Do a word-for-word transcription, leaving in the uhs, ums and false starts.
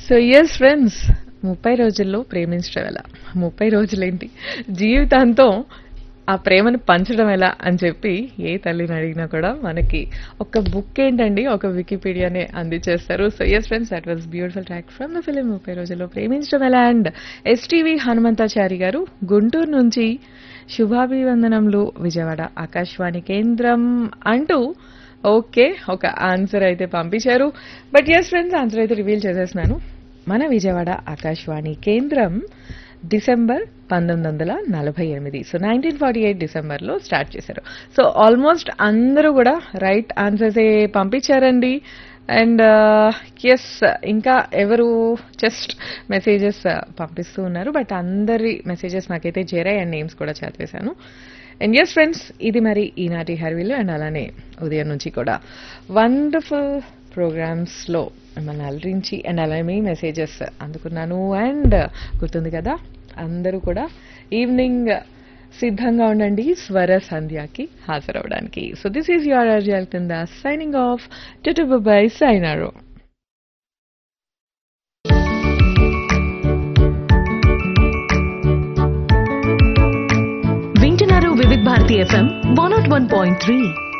So yes friends, ముప్పై రోజుల్లో ప్రేమించడం ఎలా, ముప్పై రోజులేంటి జీవితాంతం ఆ ప్రేమను పంచడం ఎలా అని చెప్పి ఏ తల్లిని అడిగినా కూడా మనకి ఒక బుక్ ఏంటండి, ఒక వికీపీడియానే అందించేస్తారు. So yes friends, that was beautiful track from the film ముప్పై రోజుల్లో ప్రేమించడం ఎలా. అండ్ ఎస్టీవీ హనుమంతాచారి గారు గుంటూరు నుంచి శుభాభివందనములు విజయవాడ ఆకాశవాణి కేంద్రం అంటూ ఓకే ఒక ఆన్సర్ అయితే పంపించారు. బట్ ఎస్ ఫ్రెండ్స్, ఆన్సర్ అయితే రివీల్ చేసేస్తున్నాను. మన విజయవాడ ఆకాశవాణి కేంద్రం డిసెంబర్ పంతొమ్మిది వందల నలభై ఎనిమిది సో నైన్టీన్ ఫార్టీ ఎయిట్ డిసెంబర్లో స్టార్ట్ చేశారు. సో ఆల్మోస్ట్ అందరూ కూడా రైట్ ఆన్సర్స్ పంపించారండి. అండ్ ఎస్, ఇంకా ఎవరు జస్ట్ మెసేజెస్ పంపిస్తూ ఉన్నారు, బట్ అందరి మెసేజెస్ నాకైతే చేరాయి అండ్ నేమ్స్ కూడా చదివేశాను. అండ్ ఎస్ ఫ్రెండ్స్, ఇది మరి ఈనాటి హర్వీలు. అండ్ అలానే ఉదయం నుంచి కూడా వండర్ఫుల్ ప్రోగ్రామ్స్లో మిమ్మల్ని అలరించి అండ్ అలానే మీ మెసేజెస్ అందుకున్నాను. అండ్ గుర్తుంది కదా, అందరూ కూడా ఈవినింగ్ సిద్ధంగా ఉండండి స్వర సంధ్యాకి హాజరవడానికి. సో దిస్ ఈజ్ యువర్ అర్జల్ కింద సైనింగ్ ఆఫ్. To buy సైనారో. వింటున్నారు వివిధ Bharati FM one not one point three.